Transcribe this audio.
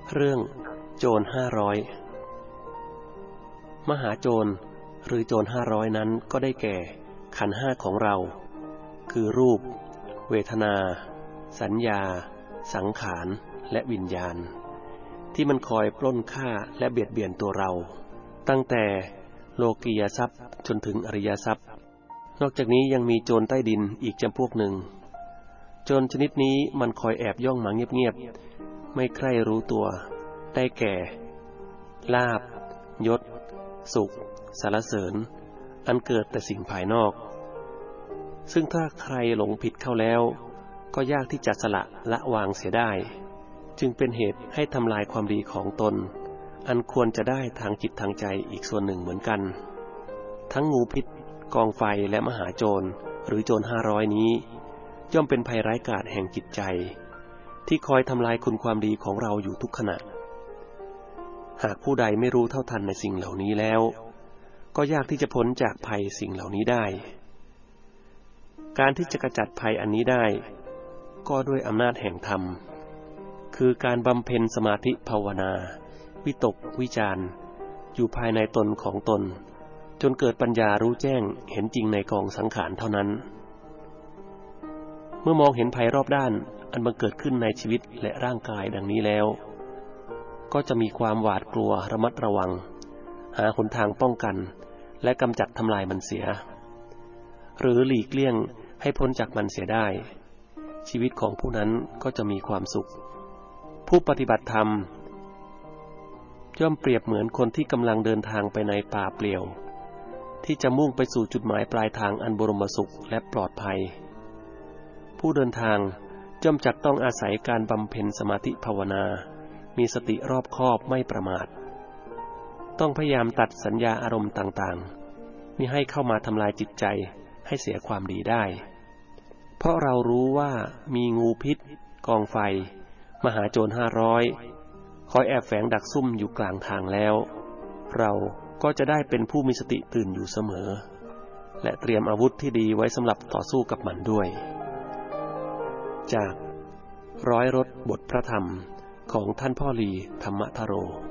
เรื่องโจร500มหาโจรหรือโจร500นั้นก็ได้แก่ขันธ์5ของเราคือรูปเวทนาสัญญาสังขารและวิญญาณที่มันคอยปล้นฆ่าและเบียดเบียนตัวเราตั้งแต่โลกียทรัพย์จนถึงอริยทรัพย์นอกจากนี้ยังมีโจรใต้ดินอีกจำพวกหนึ่งโจรชนิดนี้มันคอยแอบย่องมาเงียบๆไม่ใคร่รู้ตัวได้แก่ลาภยศสุขสรรเสริญอันเกิดแต่สิ่งภายนอกซึ่งถ้าใครหลงผิดเข้าแล้วก็ยากที่จะสละวางเสียได้จึงเป็นเหตุให้ทำลายความดีของตนอันควรจะได้ทางจิตทางใจอีกส่วนหนึ่งเหมือนกันทั้งงูพิษกองไฟและมหาโจรหรือโจร500นี้ย่อมเป็นภัยร้ายกาจแห่งจิตใจที่คอยทำลายคุณความดีของเราอยู่ทุกขณะหากผู้ใดไม่รู้เท่าทันในสิ่งเหล่านี้แล้วก็ยากที่จะพ้นจากภัยสิ่งเหล่านี้ได้การที่จะกระจัดภัยอันนี้ได้ก็ด้วยอำนาจแห่งธรรมคือการบำเพ็ญสมาธิภาวนาวิตกวิจารอยู่ภายในตนของตนจนเกิดปัญญารู้แจ้งเห็นจริงในกองสังขารเท่านั้นเมื่อมองเห็นภัยรอบด้านอันบังเกิดขึ้นในชีวิตและร่างกายดังนี้แล้วก็จะมีความหวาดกลัวระมัดระวังหาหนทางป้องกันและกำจัดทำลายมันเสียหรือหลีกเลี่ยงให้พ้นจากมันเสียได้ชีวิตของผู้นั้นก็จะมีความสุขผู้ปฏิบัติธรรมย่อมเปรียบเหมือนคนที่กำลังเดินทางไปในป่าเปลี่ยวที่จะมุ่งไปสู่จุดหมายปลายทางอันบรมสุขและปลอดภัยผู้เดินทางย่อมจักต้องอาศัยการบำเพ็ญสมาธิภาวนามีสติรอบคอบไม่ประมาทต้องพยายามตัดสัญญาอารมณ์ต่างๆมิให้เข้ามาทำลายจิตใจให้เสียความดีได้เพราะเรารู้ว่ามีงูพิษกองไฟมหาโจร500คอยแอบแฝงดักซุ่มอยู่กลางทางแล้วเราก็จะได้เป็นผู้มีสติตื่นอยู่เสมอและเตรียมอาวุธที่ดีไว้สำหรับต่อสู้กับมันด้วยจากร้อยรสบทพระธรรมของท่านพ่อลีธรรมทโร